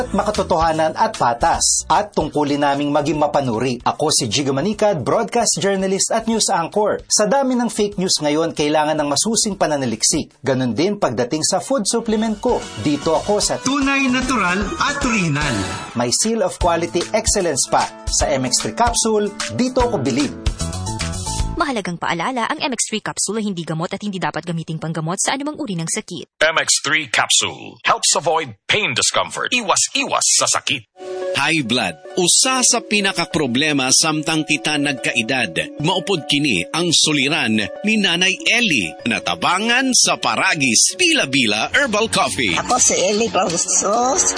makatotohanan at patas at tungkulin naming maging mapanuri. Ako si Jigo Manicad, broadcast journalist at news anchor. Sa dami ng fake news ngayon, kailangan ng masusing pananaliksik. Ganon din pagdating sa food supplement ko. Dito ako sa tunay, natural at original. May seal of quality excellence pa. Sa MX3 capsule, dito ako bilib. Mahalagang paalala, ang MX3 capsule ay hindi gamot at hindi dapat gamiting panggamot sa anumang uri ng sakit. MX3 capsule helps avoid pain discomfort. Iwas sa sakit. High blood, usa sa pinakaproblema samtang kita nagkaedad. Maupod kini ang suliran ni Nanay Ellie. Natabangan sa Paragis Bila-Bila Herbal Coffee. Ako si Ellie Pausos,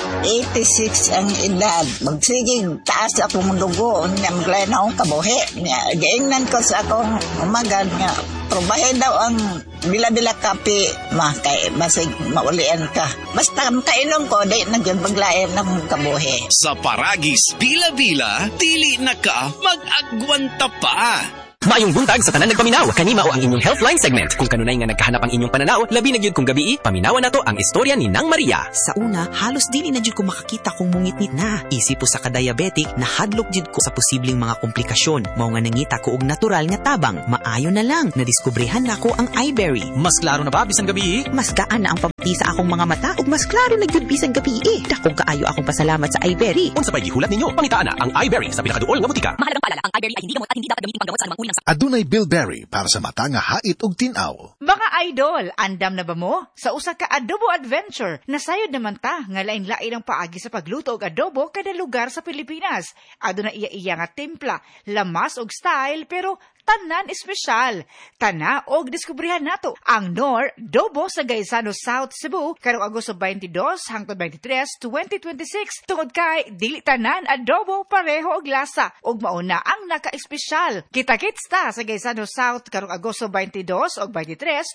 86 ang edad. Magsigig taas akong dugo, maglayan akong kabuhi. Gaingnan ko sa akong umagad nga. Probahe daw ang Bila-Bila Coffee, kay basig maulian ka. Basta kainom ko, di nagyan paglayan akong kabuhi. Sa Paragis Bila-Bila, dili na ka mag-agwanta pa. Maayong buntag sa tanan nagpaminaw. Kanima o ang inyong Healthline segment. Kung kanunay nga nagkahanap ang inyong pananaw, labi na gyud kung gabi, paminawan nato ang istorya ni Nang Maria. Sa una, halos dili na gyud ko makakita kung mungitnit na. Isip po sa ka-diabetic, nahadlok gyud ko sa posibleng mga komplikasyon. Mao nga nangita ko og natural nga tabang. Maayo na lang, nadiskubrihan nako ang iBerry. Mas klaro na ba bisan gabi? Mas gaan na ang pamati sa akong mga mata ug mas klaro na gyud bisan gabi. Dakong kaayo akong pasalamat sa iBerry. Unsa pay gihulat ninyo? Pangitaan na ang iBerry sa pinakaduol nga butika. Mahalagang paalala, ang iBerry ay hindi gamot at hindi dapat gamiting panggamot sa anumang uri ng Adunay bilberry para sa mata nga hait ug tin-aw. Mga idol, andam na ba mo? Sa usa ka adobo adventure, nasayod naman ta nga lain-lain ang paagi sa pagluto og adobo kada lugar sa Pilipinas. Aduna iya-iya nga timpla, lamas og style, pero tanan espesyal. Tana og diskubrihan nato ang Nor Dobo sa Gaisano South Cebu karong Agosto 22 hangtod 23, 2026 tungod kay dili tanan adobo pareho og lasa ug mauna ang naka-espesyal. Kita-kits ta sa Gaisano South karong Agosto 22 ug 23,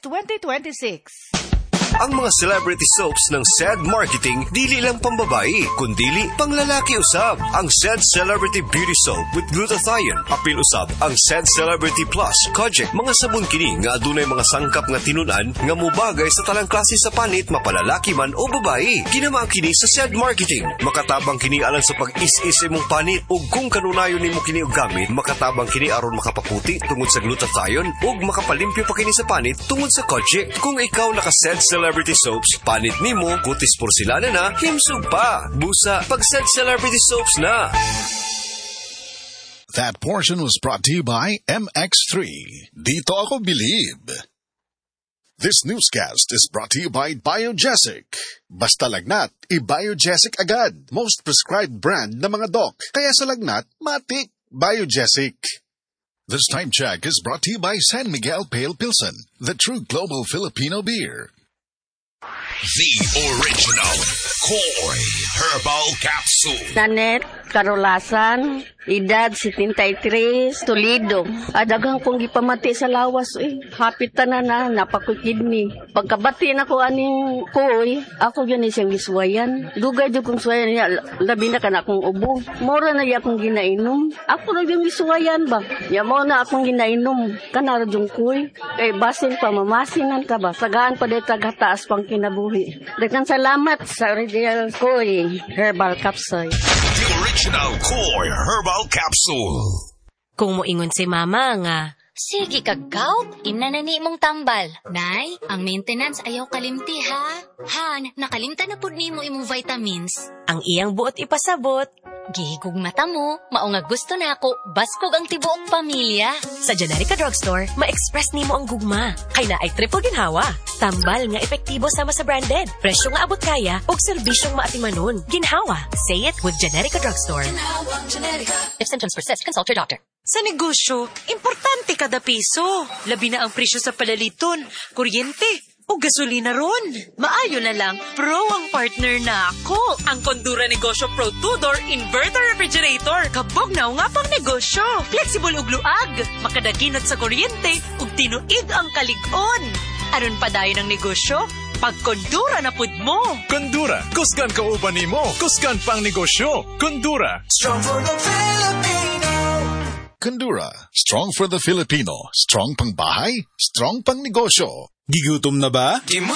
2026. Ang mga celebrity soaps ng SED Marketing dili lang pambabae, kundili panglalaki usab. Ang SED Celebrity Beauty Soap with glutathione, apil usab ang SED Celebrity Plus Kojic. Mga sabon kini nga adunay mga sangkap nga tinunan nga mubagay sa talang klase sa panit, mapalalaki man o babae. Ginamaan kini sa SED Marketing. Makatabang kini alang sa pag-is-is imong panit ug kung kanunayon nimo kini og gamit, makatabang kini aron makapaputi tungod sa glutathione ug makapalimpyo pa kini sa panit tungod sa Kojic. Kung ikaw naka-SED Celebrity Soaps, panit nimo, kutis porselana na, himsog pa. Busa, pag-SED Celebrity Soaps na. That portion was brought to you by MX3. Dito ako bilib. This newscast is brought to you by Biogesic. Basta lagnat, i-Biogesic agad. Most prescribed brand na mga doc. Kaya sa lagnat, matik. Biogesic. This time check is brought to you by San Miguel Pale Pilsen, the true global Filipino beer. The original Koi Herbal Capsule. Nanet Karolasan, edad 73, Toledo. Adagang kong gipamati sa lawas, hapit na napakukidney. Pagkabati na ko aning Koi, ako yun siyang giswayan. Dugay dyan kong swayan niya, labi na ka na akong ubo. Mora na iya akong ginainom. Ako na yung giswayan ba? Ya mo na akong ginainom. Kanara yung Koi. Kay basin pa, mamasinan ka ba? Sagaan pa dito taas pang kinabuhi. Dagan salamat sa original Koi Herbal Capsule. The original Koi Herbal Capsule. Kung moingon si mama nga, sige kagaw, inanani mong tambal. Nay, ang maintenance ayaw kalimti ha. Han, nakalimta na pud nimo imong vitamins. Ang iyang buot ipasabot. Gihigog mata mo, mao nga gusto na ako, baskog ang tibuok pamilya. Sa Generica Drugstore, ma-express nimo ang gugma. Kay na ay triple ginhawa. Tambal nga epektibo sama sa branded. Presyo nga abot kaya, ug serbisyong maatimanon. Ginhawa. Say it with Generica Drugstore. If symptoms persist, consult your doctor. Sa negosyo, importante kada piso. Labi na ang presyo sa palaliton, kuryente, o gasolina ron. Maayo na lang, Pro ang partner na ako. Ang Condura Negosyo Pro 2-door Inverter Refrigerator. Kabog na nga pang negosyo. Flexible ug luag. Makadaginot sa kuryente ug tinuig ang kalig-on. Aron pa dayon ang negosyo, pag Condura na pud mo. Condura, kusgan kauban nimo, kusgan pang negosyo. Condura. Strong for the Filipino. Condura, strong for the Filipino. Strong pang bahay, strong pang negosyo. Gigutom na ba?